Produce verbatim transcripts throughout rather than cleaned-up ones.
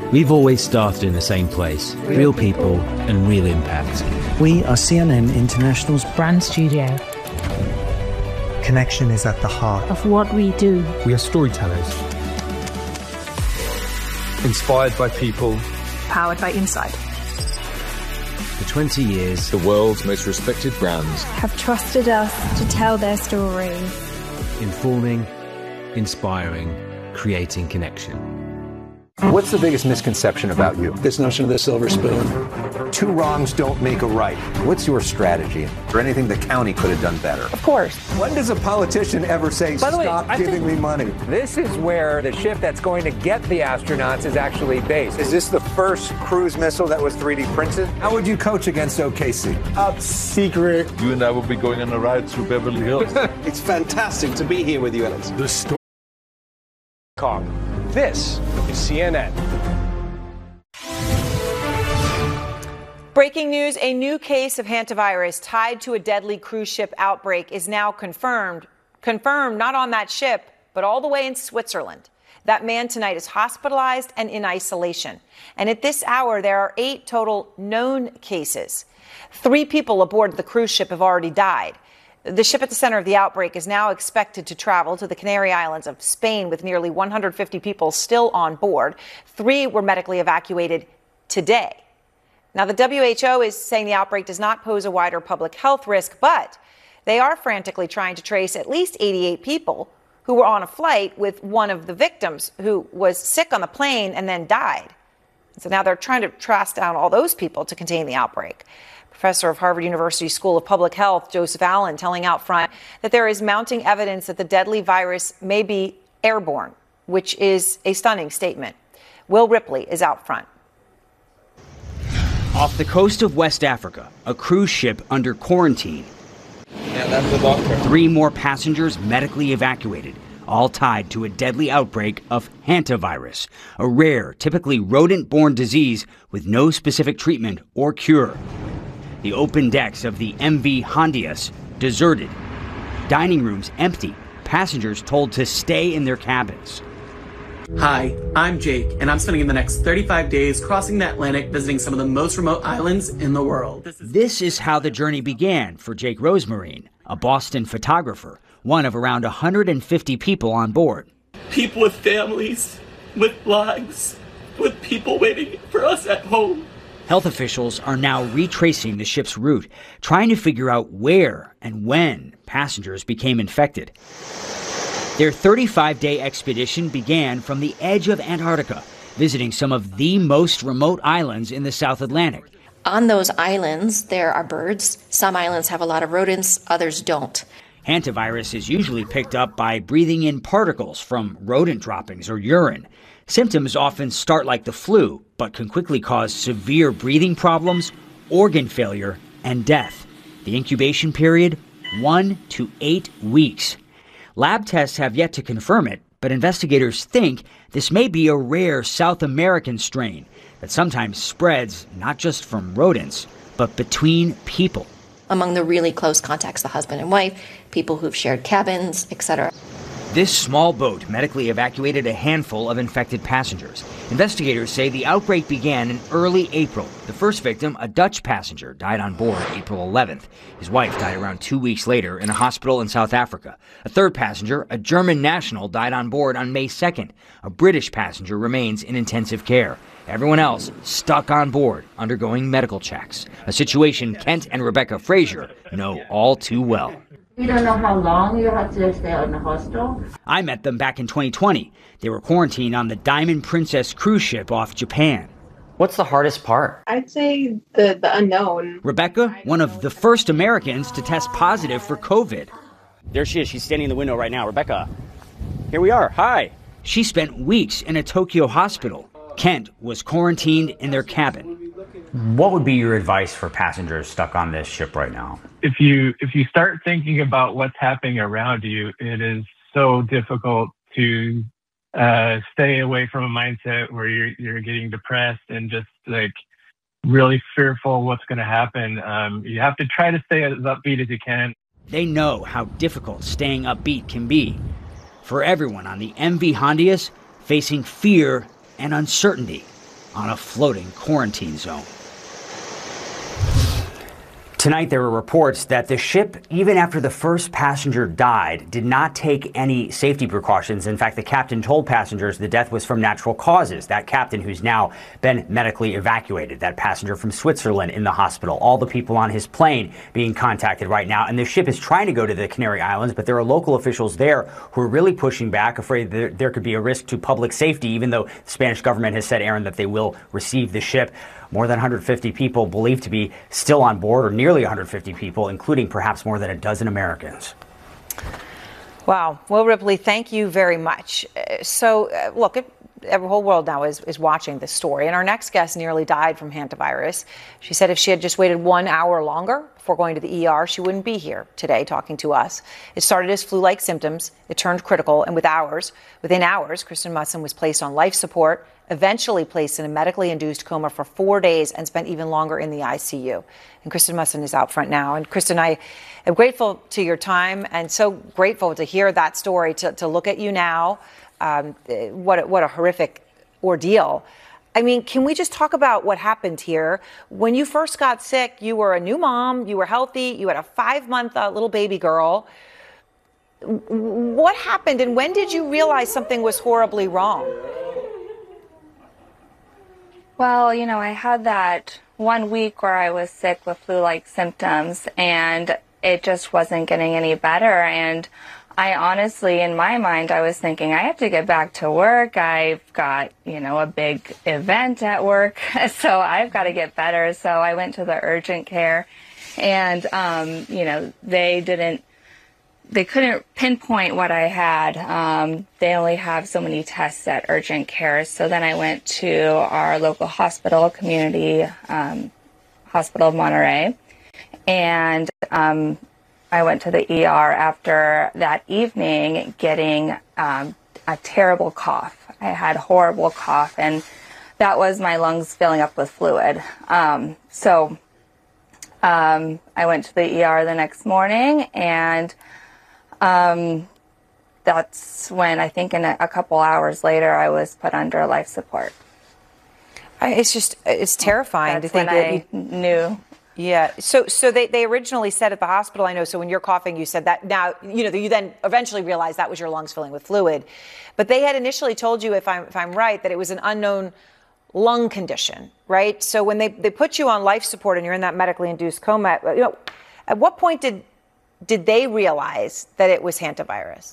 We've always started in the same place, real people and real impact. We are C N N International's brand studio. Connection is at the heart of what we do. We are storytellers. Inspired by people. Powered by insight. For twenty years, the world's most respected brands have trusted us to tell their stories. Informing, inspiring, creating connection. What's the biggest misconception about you? This notion of the silver spoon. Two wrongs don't make a right. What's your strategy? Or anything the county could have done better? Of course. When does a politician ever say, stop way, giving me money? This is where the ship that's going to get the astronauts is actually based. Is this the first cruise missile that was three D printed? How would you coach against O K C? Top secret. You and I will be going on a ride through Beverly Hills. It's fantastic to be here with you, Alex. The story. This is C N N. Breaking news, a new case of hantavirus tied to a deadly cruise ship outbreak is now confirmed. Confirmed not on that ship, but all the way in Switzerland. That man tonight is hospitalized and in isolation. And at this hour, there are eight total known cases. Three people aboard the cruise ship have already died. The ship at the center of the outbreak is now expected to travel to the Canary Islands of Spain with nearly one hundred fifty people still on board. Three were medically evacuated today. Now, the W H O is saying the outbreak does not pose a wider public health risk, but they are frantically trying to trace at least eighty-eight people who were on a flight with one of the victims who was sick on the plane and then died. So now they're trying to track down all those people to contain the outbreak. Professor of Harvard University School of Public Health, Joseph Allen, telling Outfront that there is mounting evidence that the deadly virus may be airborne, which is a stunning statement. Will Ripley is out front. Off the coast of West Africa, a cruise ship under quarantine. Yeah, that's the doctor. Three more passengers medically evacuated, all tied to a deadly outbreak of hantavirus, a rare, typically rodent-borne disease with no specific treatment or cure. The open decks of the M V Hondias deserted. Dining rooms empty. Passengers told to stay in their cabins. Hi, I'm Jake, and I'm spending the next thirty-five days crossing the Atlantic visiting some of the most remote islands in the world. This is, this is how the journey began for Jake Rosemarine, a Boston photographer, one of around one hundred fifty people on board. People with families, with lives, with people waiting for us at home. Health officials are now retracing the ship's route, trying to figure out where and when passengers became infected. Their thirty-five day expedition began from the edge of Antarctica, visiting some of the most remote islands in the South Atlantic. On those islands, there are birds. Some islands have a lot of rodents, others don't. Hantavirus is usually picked up by breathing in particles from rodent droppings or urine. Symptoms often start like the flu, but can quickly cause severe breathing problems, organ failure, and death. The incubation period, one to eight weeks. Lab tests have yet to confirm it, but investigators think this may be a rare South American strain that sometimes spreads not just from rodents, but between people. Among the really close contacts, the husband and wife, people who've shared cabins, et cetera. This small boat medically evacuated a handful of infected passengers. Investigators say the outbreak began in early April. The first victim, a Dutch passenger, died on board April eleventh. His wife died around two weeks later in a hospital in South Africa. A third passenger, a German national, died on board on May second. A British passenger remains in intensive care. Everyone else stuck on board, undergoing medical checks. A situation Kent and Rebecca Frazier know all too well. We don't know how long you have to stay in the hostel. I met them back in twenty twenty. They were quarantined on the Diamond Princess cruise ship off Japan. What's the hardest part? I'd say the, the unknown. Rebecca, one of the first Americans to test positive for COVID. There she is. She's standing in the window right now. Rebecca, here we are. Hi. She spent weeks in a Tokyo hospital. Kent was quarantined in their cabin. What would be your advice for passengers stuck on this ship right now? If you if you start thinking about what's happening around you, it is so difficult to uh, stay away from a mindset where you're you're getting depressed and just like really fearful what's going to happen. Um, you have to try to stay as upbeat as you can. They know how difficult staying upbeat can be. For everyone on the M V Hondias, facing fear and uncertainty. on a floating quarantine zone. Tonight, there were reports that the ship, even after the first passenger died, did not take any safety precautions. In fact, the captain told passengers the death was from natural causes. That captain who's now been medically evacuated, that passenger from Switzerland in the hospital, all the people on his plane being contacted right now. And the ship is trying to go to the Canary Islands, but there are local officials there who are really pushing back, afraid that there could be a risk to public safety, even though the Spanish government has said, Aaron, that they will receive the ship. More than one hundred fifty people believed to be still on board, or nearly one hundred fifty people, including perhaps more than a dozen Americans. Wow. Well, Ripley, thank you very much. Uh, so, uh, look, it, the whole world now is, is watching this story. And our next guest nearly died from hantavirus. She said if she had just waited one hour longer before going to the E R, she wouldn't be here today talking to us. It started as flu-like symptoms. It turned critical. And with hours, within hours, Kristen Musson was placed on life support, eventually placed in a medically induced coma for four days and spent even longer in the I C U. And Kristen Musson is out front now. And Kristen, I am grateful to your time and so grateful to hear that story, to, to look at you now. Um, what, a, what a horrific ordeal. I mean, can we just talk about what happened here? When you first got sick, you were a new mom, you were healthy, you had a five-month uh, little baby girl. What happened and when did you realize something was horribly wrong? Well, you know, I had that one week where I was sick with flu-like symptoms and it just wasn't getting any better. And I honestly, in my mind, I was thinking, I have to get back to work. I've got, you know, a big event at work, so I've got to get better. So I went to the urgent care and, um, you know, they didn't, they couldn't pinpoint what I had. Um, they only have so many tests at urgent care. So then I went to our local hospital, community um, hospital of Monterey, and um, I went to the E R after that evening getting um, a terrible cough. I had a horrible cough, and that was my lungs filling up with fluid. Um, so um, I went to the E R the next morning, and um, that's when I think in a, a couple hours later I was put under life support. It's just, it's terrifying That's to think when that I you knew. Yeah. So, so they, they originally said at the hospital, I know, so when you're coughing, you said that now, you know, you then eventually realized that was your lungs filling with fluid. But they had initially told you, if I'm, if I'm right, that it was an unknown lung condition, right? So when they, they put you on life support and you're in that medically induced coma, you know, at what point did, did they realize that it was hantavirus?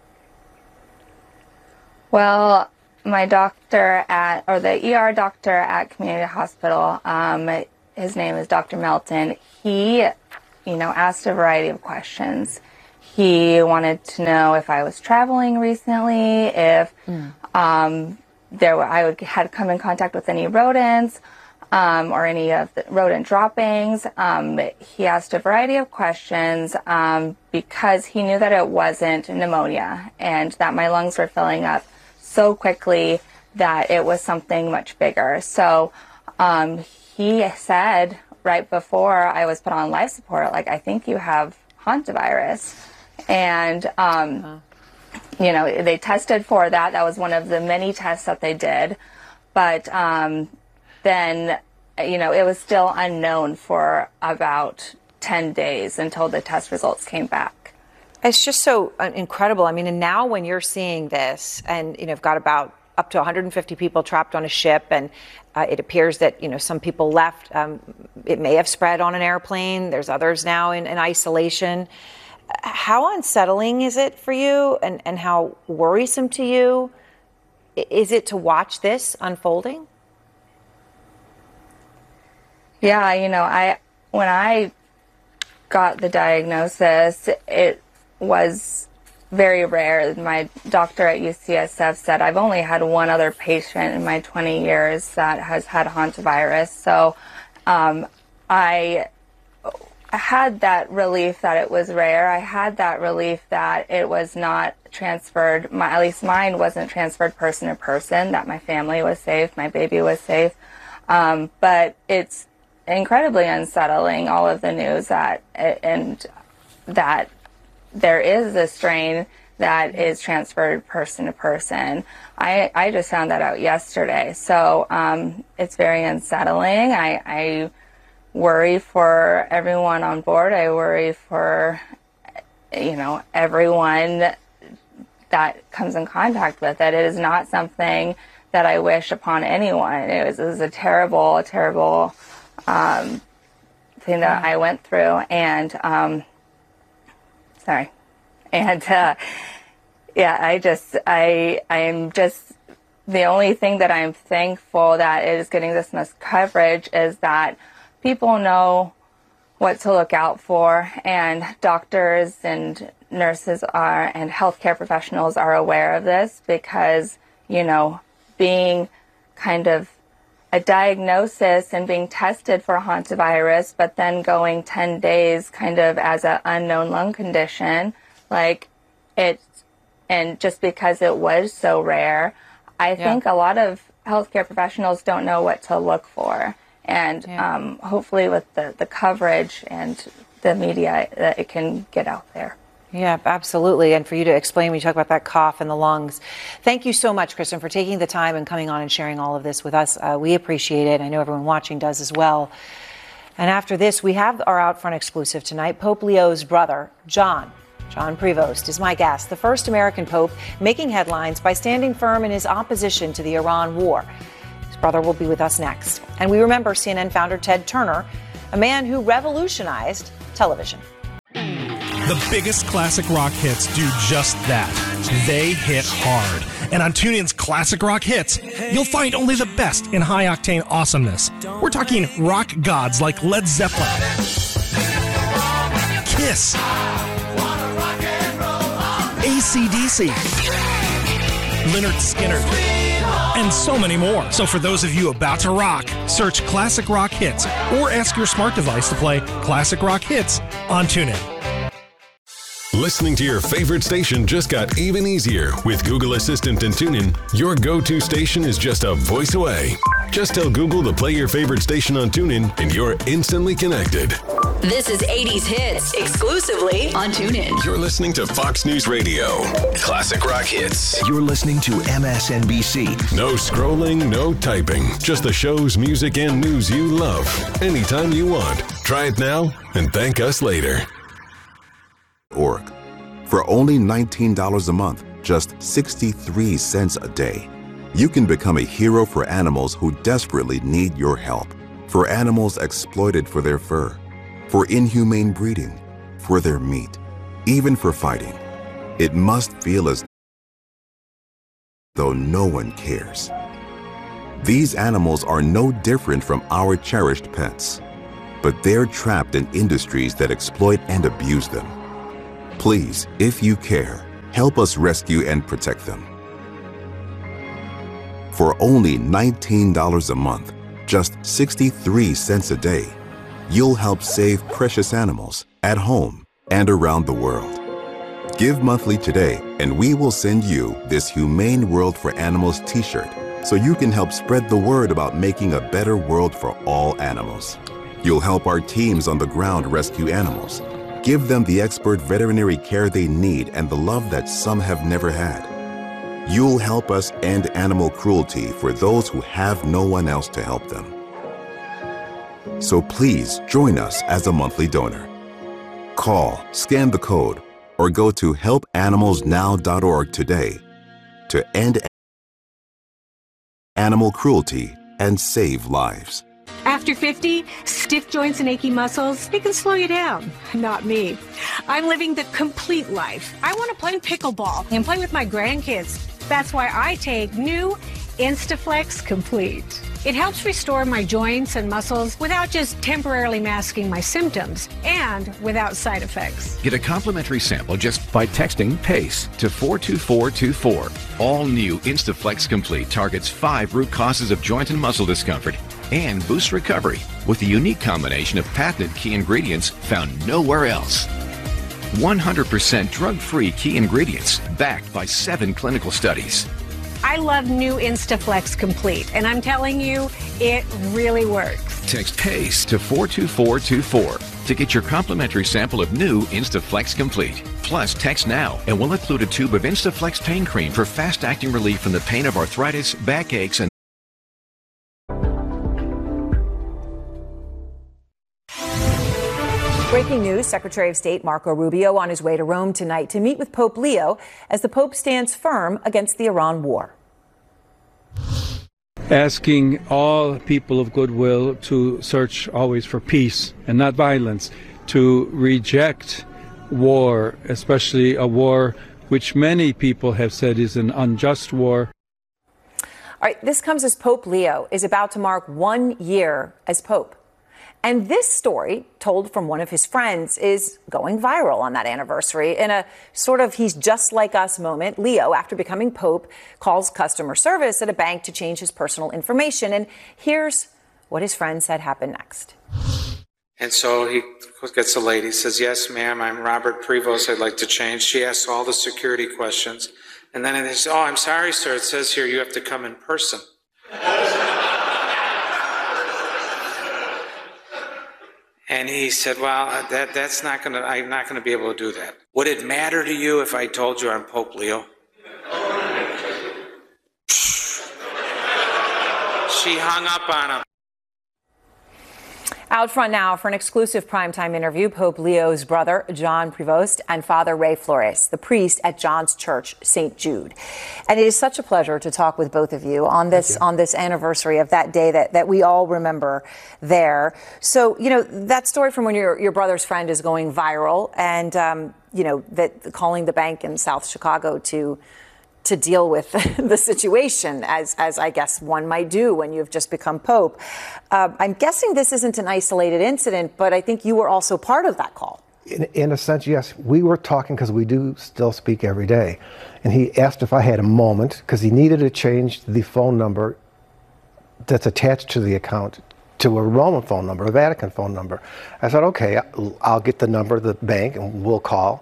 Well, my doctor at, or the E R doctor at Community Hospital, um, his name is Doctor Melton. He, you know, asked a variety of questions. He wanted to know if I was traveling recently, if mm. um, there were, I would, had come in contact with any rodents um, or any of the rodent droppings. Um, he asked a variety of questions um, because he knew that it wasn't pneumonia and that my lungs were filling up so quickly that it was something much bigger. So um, he said right before I was put on life support, like, I think you have hantavirus. And, um, uh-huh. you know, they tested for that. That was one of the many tests that they did. But um, then, you know, it was still unknown for about ten days until the test results came back. It's just so incredible. I mean, and now when you're seeing this and, you know, I've got about up to one hundred fifty people trapped on a ship, and uh, it appears that, you know, some people left. Um, it may have spread on an airplane. There's others now in, in isolation. How unsettling is it for you, and, and how worrisome to you is it to watch this unfolding? Yeah, you know, I when I got the diagnosis, it was very rare. My doctor at U C S F said I've only had one other patient in my twenty years that has had hantavirus. So um, I had that relief that it was rare. I had that relief that it was not transferred. My, at least mine wasn't transferred person to person, that my family was safe, my baby was safe. Um, but it's incredibly unsettling, all of the news that, and that there is a strain that is transferred person to person. I, I just found that out yesterday. So um, it's very unsettling. I, I worry for everyone on board. I worry for, you know, everyone that comes in contact with it. It is not something that I wish upon anyone. It was, it was a terrible, terrible um, thing that I went through. And, um, sorry. And, uh, yeah, I just, I, I'm just, the only thing that I'm thankful that is getting this much coverage is that people know what to look out for, and doctors and nurses are, and healthcare professionals are aware of this, because, you know, being kind of a diagnosis and being tested for hantavirus, but then going ten days kind of as an unknown lung condition, like it, and just because it was so rare, I yeah. think a lot of healthcare professionals don't know what to look for. And yeah. um, hopefully with the, the coverage and the media, that it can get out there. Yeah, absolutely. And for you to explain, when you talk about that cough in the lungs. Thank you so much, Kristen, for taking the time and coming on and sharing all of this with us. Uh, we appreciate it. I know everyone watching does as well. And after this, we have our Out Front exclusive tonight. Pope Leo's brother, John, John Prevost, is my guest, the first American pope making headlines by standing firm in his opposition to the Iran war. His brother will be with us next. And we remember C N N founder Ted Turner, a man who revolutionized television. The biggest classic rock hits do just that. They hit hard. And on TuneIn's Classic Rock Hits, you'll find only the best in high-octane awesomeness. We're talking rock gods like Led Zeppelin, Kiss, A C D C, Lynyrd Skynyrd, and so many more. So for those of you about to rock, search Classic Rock Hits or ask your smart device to play Classic Rock Hits on TuneIn. Listening to your favorite station just got even easier with Google Assistant and TuneIn. Your go-to station is just a voice away. Just tell Google to play your favorite station on TuneIn and you're instantly connected. This is eighties Hits, exclusively on TuneIn. You're listening to Fox News Radio. Classic Rock Hits. You're listening to M S N B C. No scrolling, no typing. Just the shows, music, and news you love. Anytime you want. Try it now and thank us later. Org. For only nineteen dollars a month, just sixty-three cents a day, you can become a hero for animals who desperately need your help. For animals exploited for their fur, for inhumane breeding, for their meat, even for fighting. It must feel as though no one cares. These animals are no different from our cherished pets, but they're trapped in industries that exploit and abuse them. Please, if you care, help us rescue and protect them. For only nineteen dollars a month, just sixty-three cents a day, you'll help save precious animals at home and around the world. Give monthly today, and we will send you this Humane World for Animals t-shirt so you can help spread the word about making a better world for all animals. You'll help our teams on the ground rescue animals. Give them the expert veterinary care they need and the love that some have never had. You'll help us end animal cruelty for those who have no one else to help them. So please join us as a monthly donor. Call, scan the code, or go to help animals now dot org today to end animal cruelty and save lives. After fifty, stiff joints and achy muscles, they can slow you down. Not me. I'm living the complete life. I want to play pickleball and play with my grandkids. That's why I take new Instaflex Complete. It helps restore my joints and muscles without just temporarily masking my symptoms and without side effects. Get a complimentary sample just by texting PACE to four two four two four. All new Instaflex Complete targets five root causes of joint and muscle discomfort and boosts recovery with a unique combination of patented key ingredients found nowhere else. one hundred percent drug-free key ingredients backed by seven clinical studies. I love new Instaflex Complete, and I'm telling you, it really works. Text PACE to four two four two four. to get your complimentary sample of new Instaflex Complete. Plus, text now and we'll include a tube of Instaflex pain cream for fast-acting relief from the pain of arthritis, backaches, and Breaking news, Secretary of State Marco Rubio on his way to Rome tonight to meet with Pope Leo as the Pope stands firm against the Iran war. Asking all people of goodwill to search always for peace and not violence, to reject war, especially a war which many people have said is an unjust war. All right, this comes as Pope Leo is about to mark one year as Pope. And this story, told from one of his friends, is going viral on that anniversary. In a sort of he's just like us moment, Leo, after becoming Pope, calls customer service at a bank to change his personal information. And here's what his friend said happened next. And so he gets the lady, says, yes, ma'am, I'm Robert Prevost. I'd like to change. She asks all the security questions. And then they say, oh, I'm sorry, sir. It says here you have to come in person. And he said, well, that that's not going to, I'm not going to be able to do that. Would it matter to you if I told you I'm Pope Leo? She hung up on him. Out front now for an exclusive primetime interview, Pope Leo's brother, John Prevost, and Father Ray Flores, the priest at John's Church, Saint Jude. And it is such a pleasure to talk with both of you on this on this anniversary of that day that, that we all remember there. So, you know, that story from when your, your brother's friend is going viral and, um, you know, that calling the bank in South Chicago to to deal with the situation, as, as I guess one might do when you've just become Pope. Uh, I'm guessing this isn't an isolated incident, but I think you were also part of that call. In, in a sense, yes. We were talking because we do still speak every day. And he asked if I had a moment, because he needed to change the phone number that's attached to the account to a Roman phone number, a Vatican phone number. I said, okay, I'll get the number of the bank and we'll call.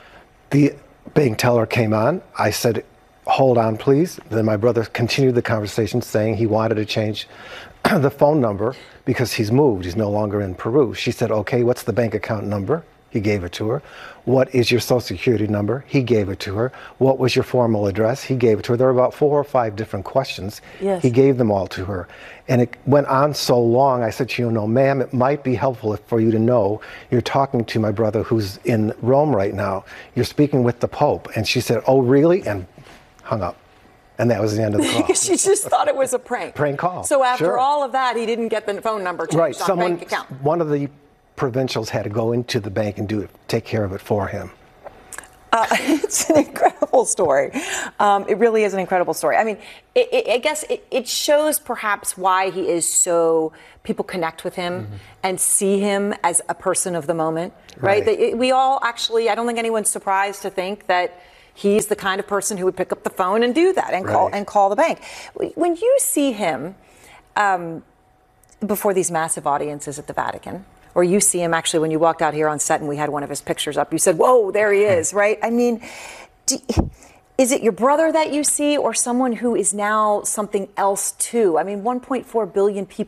The bank teller came on. I said, hold on, please. Then my brother continued the conversation saying he wanted to change the phone number because he's moved. He's no longer in Peru. She said, okay, what's the bank account number? He gave it to her. What is your social security number? He gave it to her. What was your formal address? He gave it to her. There were about four or five different questions. Yes. He gave them all to her. And it went on so long, I said to you, no, ma'am, it might be helpful for you to know you're talking to my brother who's in Rome right now. You're speaking with the Pope. And she said, oh, really? And hung up. And that was the end of the call. Because she just thought it was a prank. Prank call. So after Sure. all of that, he didn't get the phone number changed Right. on Someone, bank account. one of the provincials had to go into the bank and do it, take care of it for him. Uh, it's an incredible story. Um, it really is an incredible story. I mean, it, it, I guess it, it shows perhaps why he is so, people connect with him mm-hmm. and see him as a person of the moment, right? Right. That it, we all actually, I don't think anyone's surprised to think that he's the kind of person who would pick up the phone and do that and call Right. and call the bank. When you see him um, before these massive audiences at the Vatican, or you see him actually when you walked out here on set and we had one of his pictures up, you said, whoa, there he is, right? I mean, do, is it your brother that you see or someone who is now something else too? I mean, one point four billion people